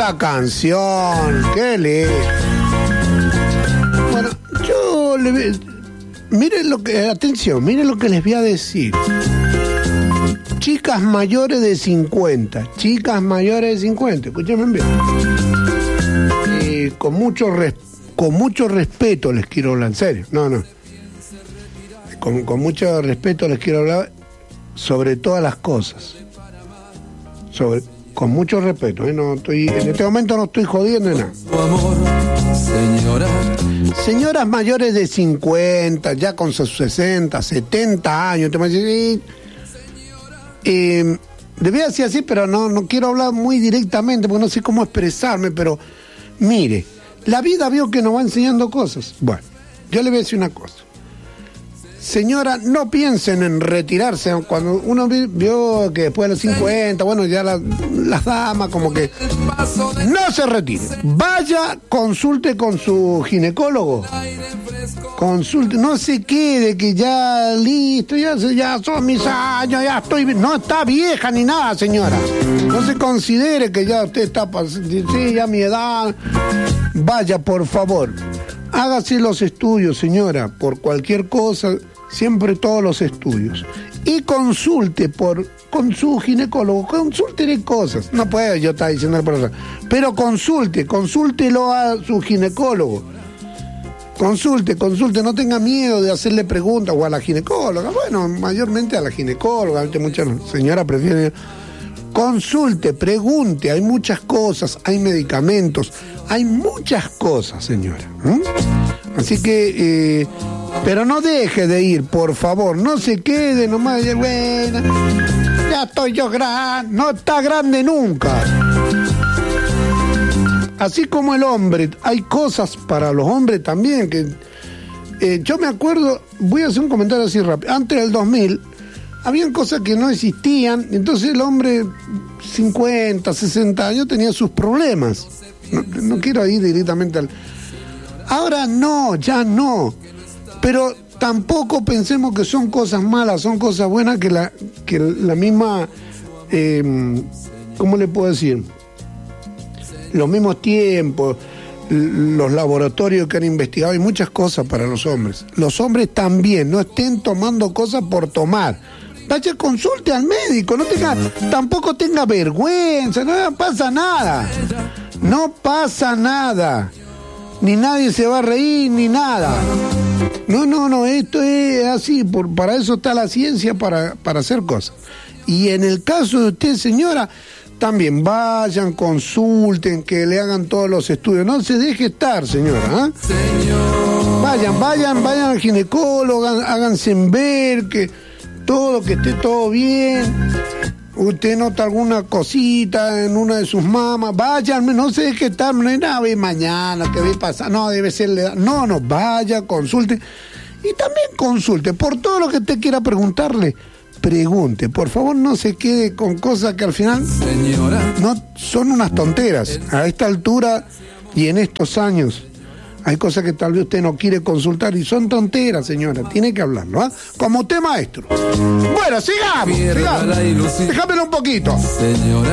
esa canción! ¡Qué lindo! Bueno, miren lo que... Atención, miren lo que les voy a decir. Chicas mayores de 50. Chicas mayores de 50. Escúchenme bien. Con mucho respeto les quiero hablar. En serio. No. Con mucho respeto les quiero hablar sobre todas las cosas. Con mucho respeto. En este momento no estoy jodiendo nada. Señoras mayores de 50, ya con sus 60, 70 años, te me dicen, debía decir así, pero no quiero hablar muy directamente porque no sé cómo expresarme, pero mire, la vida vio que nos va enseñando cosas. Bueno, yo le voy a decir una cosa. Señora, no piensen en retirarse. Cuando uno vio que después de los 50, bueno, ya las damas como que... No se retire. Vaya, consulte con su ginecólogo. Consulte, no se quede que ya listo, ya son mis años, ya estoy... No está vieja ni nada, señora. No se considere que ya usted está... Sí, ya mi edad... Vaya, por favor. Hágase los estudios, señora, por cualquier cosa... Siempre todos los estudios. Y consulte con su ginecólogo. Consúltele cosas. No puedo yo estar diciendo por eso. Pero consúltelo a su ginecólogo. Consulte. No tenga miedo de hacerle preguntas o a la ginecóloga. Bueno, mayormente a la ginecóloga. Muchas señoras prefieren. Consulte, pregunte. Hay muchas cosas. Hay medicamentos. Hay muchas cosas, señora. Así que... pero no deje de ir, por favor. No se quede nomás. Bueno, ya estoy yo grande. No está grande nunca. Así como el hombre, hay cosas para los hombres también que... yo me acuerdo, voy a hacer un comentario así rápido. Antes del 2000, habían cosas que no existían. Entonces el hombre, 50, 60 años, tenía sus problemas. No quiero ir directamente al... Ahora no, ya no. Pero tampoco pensemos que son cosas malas, son cosas buenas que la misma, ¿cómo le puedo decir? Los mismos tiempos, los laboratorios que han investigado, hay muchas cosas para los hombres. Los hombres también, no estén tomando cosas por tomar. Vaya, consulte al médico, tampoco tenga vergüenza, no pasa nada. No pasa nada. Ni nadie se va a reír, ni nada. No, esto es así, para eso está la ciencia, para hacer cosas. Y en el caso de usted, señora, también vayan, consulten, que le hagan todos los estudios. No se deje estar, señora. Vayan al ginecólogo, háganse ver que esté todo bien. Usted nota alguna cosita en una de sus mamas, vayan, no se deje estar, no hay nada, ve mañana, que ve pasar, no, debe ser la edad. No, vaya, consulte. Y también consulte, por todo lo que usted quiera preguntarle, pregunte. Por favor, no se quede con cosas que al final no son unas tonteras. A esta altura y en estos años, hay cosas que tal vez usted no quiere consultar y son tonteras, señora. Tiene que hablarlo, como usted, maestro. Bueno, sigamos. Déjamelo un poquito. Señora.